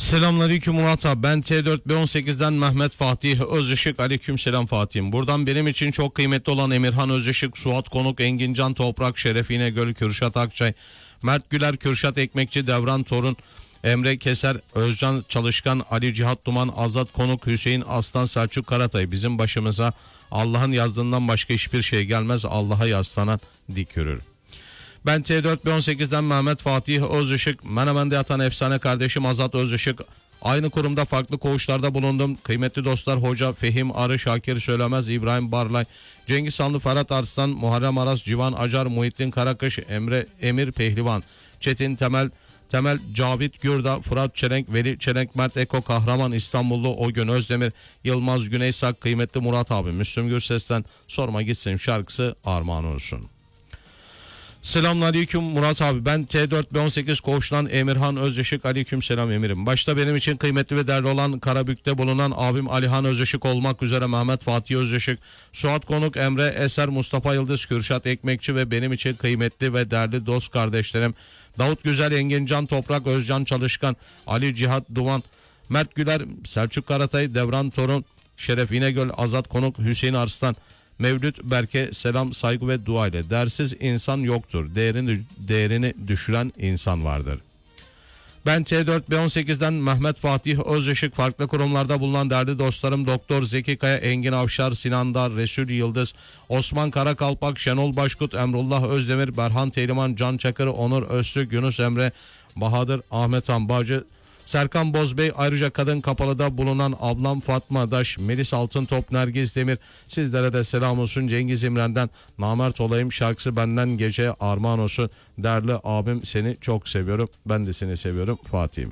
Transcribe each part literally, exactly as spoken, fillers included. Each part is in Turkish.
Selamünaleyküm Murat abi. Ben T dört B on sekizden Mehmet Fatih Özışık. Aleykümselam Fatih'im. Buradan benim için çok kıymetli olan Emirhan Özışık, Suat Konuk, Engincan Toprak, Şeref İnegöl, Kürşat Akçay, Mert Güler, Kürşat Ekmekçi, Devran Torun, Emre Keser, Özcan Çalışkan, Ali Cihat Duman, Azat Konuk, Hüseyin Aslan, Selçuk Karatay. Bizim başımıza Allah'ın yazdığından başka hiçbir şey gelmez. Allah'a yaslanan dik yürür. Ben T dört B on sekizden Mehmet Fatih Özışık. Menemen'de yatan efsane kardeşim Azat Özışık. Aynı kurumda farklı koğuşlarda bulundum. Kıymetli dostlar Hoca Fehim Arı, Şakir Söylemez, İbrahim Barlay, Cengiz Hanlı, Ferhat Arslan, Muharrem Aras, Civan Acar, Muhittin Karakış, Emre Emir Pehlivan, Çetin Temel, Temel, Cavit Gürda, Fırat Çelenk, Veli Çelenk, Mert Eko, Kahraman İstanbullu, Ogün Özdemir, Yılmaz Güneysak, kıymetli Murat abi, Müslüm Gürses'ten Sorma Gitsin şarkısı armağan olsun. Selamünaleyküm Murat abi. Ben T dört B on sekiz koğuştan Emirhan Özışık. Aleykümselam emirim. Başta benim için kıymetli ve değerli olan Karabük'te bulunan abim Alihan Özışık olmak üzere Mehmet Fatih Özışık, Suat Konuk, Emre Eser, Mustafa Yıldız, Kürşat Ekmekçi ve benim için kıymetli ve değerli dost kardeşlerim Davut Güzel, Engincan Toprak, Özcan Çalışkan, Ali Cihat Duman, Mert Güler, Selçuk Karatay, Devran Torun, Şeref İnegöl, Azat Konuk, Hüseyin Arslan, Mevlüt Berke, selam, saygı ve dua ile. Dersiz insan yoktur. Değerini, değerini düşüren insan vardır. Ben T dört B on sekizden Mehmet Fatih Özışık. Farklı kurumlarda bulunan değerli dostlarım Doktor Zeki Kaya, Engin Avşar, Sinan Dar, Resul Yıldız, Osman Karakalpak, Şenol Başkut, Emrullah Özdemir, Berhan Teyliman, Can Çakır, Onur Öztürk, Yunus Emre, Bahadır, Ahmet Ambacı, Serkan Bozbey, ayrıca Kadın Kapalı'da bulunan ablam Fatma Daş, Melis Altıntop, Nergiz Demir, sizlere de selam olsun. Cengiz İmren'den Namert Olayım şarkısı benden gece armağan olsun. Değerli abim, seni çok seviyorum, ben de seni seviyorum Fatih'im.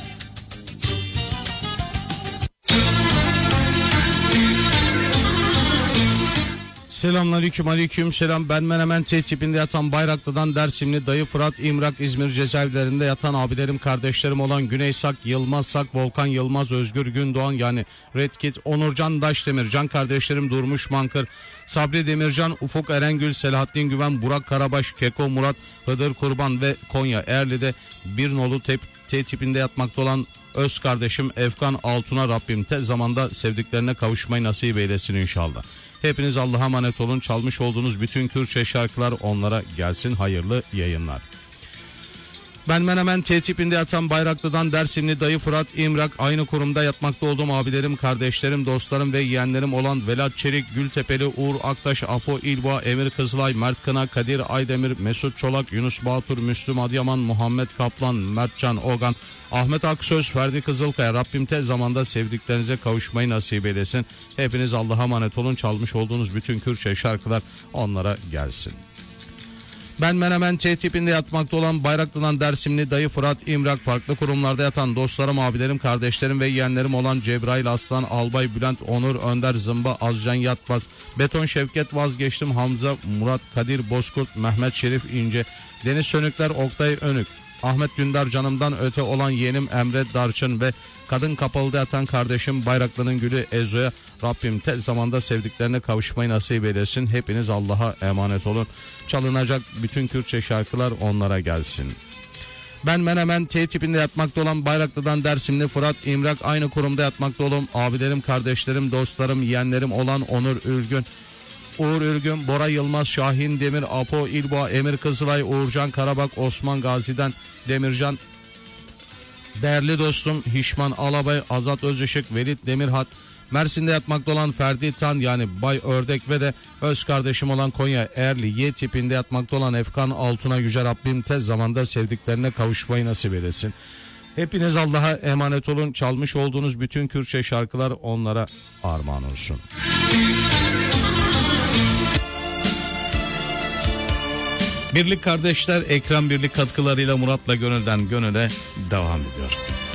Selamünaleyküm, aleyküm selam. Ben Menemen T tipinde yatan Bayraklı'dan Dersimli, Dayı Fırat, İmrak, İzmir cezaevlerinde yatan abilerim, kardeşlerim olan Güney Sak, Yılmaz Sak, Volkan Yılmaz, Özgür Gündoğan yani Red Kit, Onurcan Daşdemir, can kardeşlerim Durmuş Mankır, Sabri Demircan, Ufuk Erengül, Selahattin Güven, Burak Karabaş, Keko Murat, Hıdır Kurban ve Konya Erli'de bir nolu T, T tipinde yatmakta olan öz kardeşim Efkan Altun'a Rabbim tez zamanda sevdiklerine kavuşmayı nasip eylesin inşallah. Hepiniz Allah'a emanet olun. Çalmış olduğunuz bütün Kürtçe şarkılar onlara gelsin. Hayırlı yayınlar. Ben Menemen T tipinde yatan Bayraklı'dan Dersimli, Dayı Fırat, İmrak, aynı kurumda yatmakta olduğum abilerim, kardeşlerim, dostlarım ve yeğenlerim olan Velat Çelik, Gültepeli, Uğur Aktaş, Apo İlboğa, Emir Kızılay, Mert Kına, Kadir Aydemir, Mesut Çolak, Yunus Batur, Müslüm Adıyaman, Muhammed Kaplan, Mertcan Ogan, Ahmet Aksöz, Ferdi Kızılkaya. Rabbim tez zamanda sevdiklerinize kavuşmayı nasip eylesin. Hepiniz Allah'a emanet olun. Çalmış olduğunuz bütün Kürtçe şarkılar onlara gelsin. Ben Menemen T tipinde yatmakta olan Bayraklı'dan Dersimli, Dayı Fırat, İmrak, farklı kurumlarda yatan dostlarım, abilerim, kardeşlerim ve yeğenlerim olan Cebrail Aslan, Albay Bülent, Onur Önder Zımba, Azcan Yatmaz, Beton Şevket Vazgeçtim, Hamza, Murat, Kadir Bozkurt, Mehmet Şerif İnce, Deniz Sönükler, Oktay Önük, Ahmet Dündar, canımdan öte olan yeğenim Emre Darçın ve Kadın Kapalı'da yatan kardeşim Bayraklı'nın gülü Ezo'ya Rabbim tez zamanda sevdiklerine kavuşmayı nasip eylesin. Hepiniz Allah'a emanet olun. Çalınacak bütün Kürtçe şarkılar onlara gelsin. Ben Menemen T tipinde yatmakta olan Bayraklı'dan Dersimli, Fırat, İmrak, aynı kurumda yatmakta olan abilerim, kardeşlerim, dostlarım, yeğenlerim olan Onur Ülgün, Uğur Ülgün, Bora Yılmaz, Şahin Demir, Apo İlboğa, Emir Kızılay, Uğurcan Karabak, Osman Gazi'den Demircan, değerli dostum Hişman Alabay, Azat Özışık, Velit Demirhat, Mersin'de yatmakta olan Ferdi Tan yani Bay Ördek ve de öz kardeşim olan Konya Erli Y tipinde yatmakta olan Efkan Altun'a Yüce Rabbim tez zamanda sevdiklerine kavuşmayı nasip eylesin. Hepiniz Allah'a emanet olun. Çalmış olduğunuz bütün Kürtçe şarkılar onlara armağan olsun. Birlik kardeşler, Ekrem Birlik katkılarıyla Murat'la Gönül'den Gönül'e devam ediyor.